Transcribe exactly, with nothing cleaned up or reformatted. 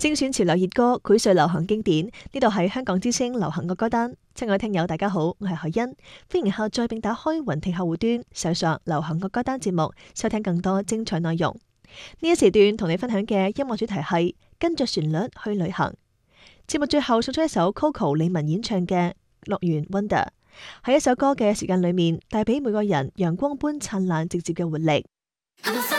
精選潮流熱歌，膾萃流行經典。呢度係香港之聲流行嘅歌單。親愛聽友大家好，我係海欣，歡迎下載並打開雲聽客戶端，搜索流行嘅歌單節目，收聽更多精彩內容。呢一時段同你分享嘅音樂主題係跟着旋律去旅行。節目最後送出一首 Coco 李玟演唱嘅《樂園 Wonder》，喺一首歌嘅時間裏面，帶俾每個人陽光般燦爛直接嘅活力。